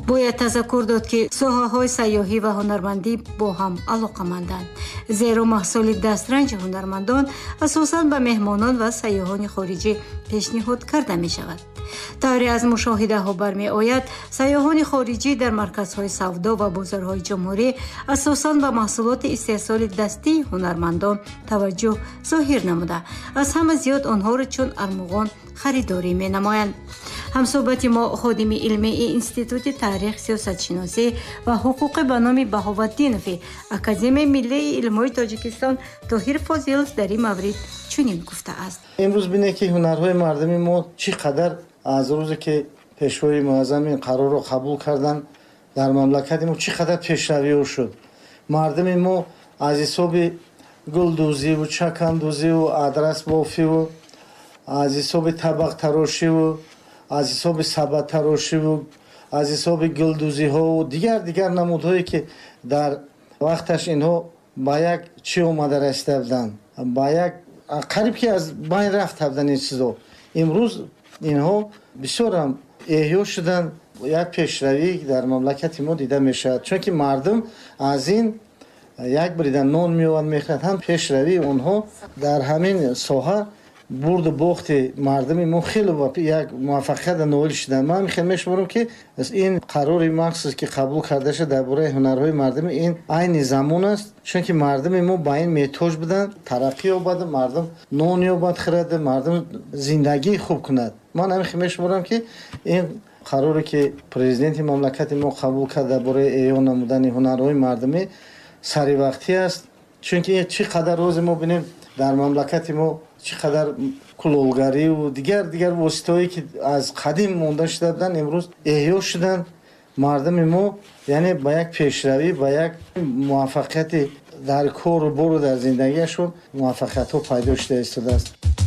бояд тазаккур дод ки соҳаҳои сайёҳӣ ва ҳунармандӣ бо ҳам алоқаманданд, зеро маҳсули дастранҷи ҳунармандон асосан ба меҳмонон ва сайёҳони хориҷӣ пешниҳод карда мешавад. тавре аз мушоҳидаҳо бармеояд, сайёҳони хориҷӣ дар марказҳои савдо ва бозорҳои ҷумҳурӣ асосан ба маҳсулоти истеҳсоли дастии ҳунармандон таваҷҷӯҳ зоҳир намуда, аз ҳама зиёд онҳоро чун армуғон харидорӣ менамоянд. ҳамсоҳбати мо ходими илмии институти таърих, сиёсатшиносӣ ва ҳуқуқӣ ба номи Баҳоватдинови Академияи Миллии илмҳои Тоҷикистон Тоҳир Фозилов дар ин маврид чунин гуфтааст. имрӯз бинед ки ҳунарҳои мардуми мо чӣ қадар аз рӯзе ки пешвои муаззами қарорро қабул карданд дар мамлакати мо чӣ қадар пешравиҳо шуд. Мардуми мо аз ҳисоби гулдӯзиву чакандӯзиву адрасбофиву аз ҳисоби табақтарошиву аз ҳисоби сабаттарошиву аз ҳисоби гулдӯзиҳову дигар намудҳое ки дар вақташ инҳо ба як чӣ омада расида ба як қариб ки аз байн рафтадан ин чизо. имрӯз инҳо бисёрам эҳё шуданд. як пешравӣ дар мамлакати мо дида мешавад, чунки мардум аз ин як брида нон меёвад мехӯрад. ҳам пешравӣ онҳо дар ҳамин соҳа бурду бохти мардуми мо хеле як муваффақият ноил шуданд. ман хеле мешуморам ки ин қарори махсус ки қабул карда шуд дар бораи ҳунарҳои мардуми ин айни замон аст, чунки мардуми мо ба ин метоҷ буданд тараққӣ ёбад, мардум нон ёбад хӯрад, мардум зиндагии хуб кунад. ман хеле мешуморам ки ин қароре ки президенти мамлакати мо қабул карда дар бораи эҳё намудани ҳунарҳои мардумӣ саривақтӣ аст, чунки чӣ қадар рӯзе мо бинем дар мамлакати мо чӣ қадар кулолгариву дигар воситаҳое ки аз қадим монда шуда буданд имрӯз эҳё шуданд. мардуми мо яъне ба як пешравӣ, ба як муваффақияти дар кору бору дар зиндагиашон муваффақиятҳо пайдо шуда истодааст.